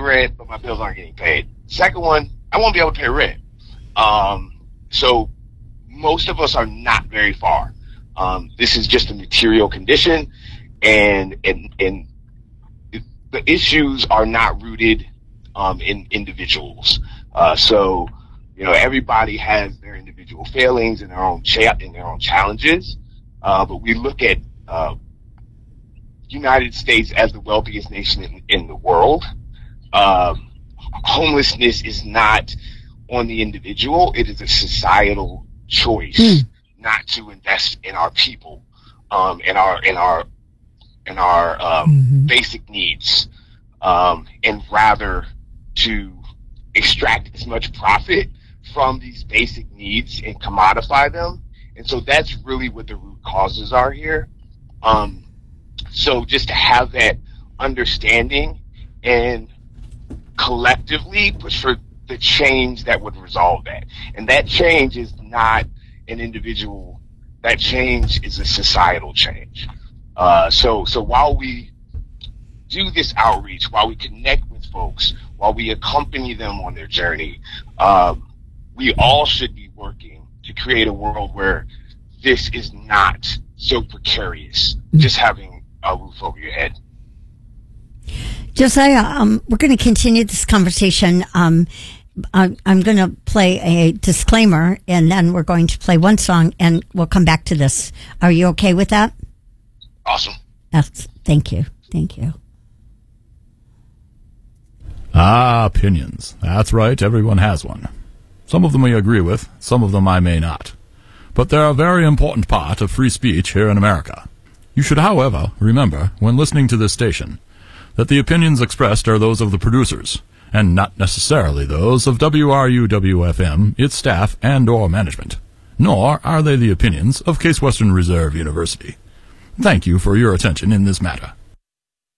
rent, but my bills aren't getting paid. Second one, I won't be able to pay rent. So most of us are not very far. This is just a material condition, and the issues are not rooted in individuals. So everybody has their individual failings and their own challenges. But we look at United States as the wealthiest nation in the world. Homelessness is not on the individual; it is a societal choice not to invest in our people, in our basic needs, and rather to extract as much profit from these basic needs and commodify them. And so that's really what the root causes are here. So just to have that understanding and collectively push for the change that would resolve that. And that change is not an individual, that change is a societal change. So while we do this outreach, while we connect with folks, while we accompany them on their journey, we all should be working to create a world where this is not so precarious, just having a roof over your head. Josiah, we're going to continue this conversation. I'm going to play a disclaimer, and then we're going to play one song, and we'll come back to this. Are you okay with that? Awesome. Thank you. Thank you. Opinions. That's right. Everyone has one. Some of them I agree with, some of them I may not. But they're a very important part of free speech here in America. You should, however, remember, when listening to this station, that the opinions expressed are those of the producers, and not necessarily those of WRUW-FM, its staff, and or management. Nor are they the opinions of Case Western Reserve University. Thank you for your attention in this matter.